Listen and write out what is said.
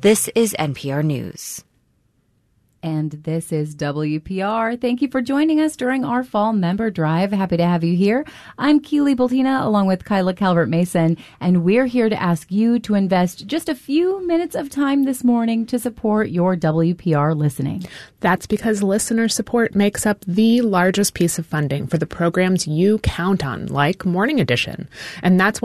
This is NPR News. And this is WPR. Thank you for joining us during our fall member drive. Happy to have you here. I'm Keely Bultina along with Kyla Calvert-Mason, and we're here to ask you to invest just a few minutes of time this morning to support your WPR listening. That's because listener support makes up the largest piece of funding for the programs you count on, like Morning Edition. And that's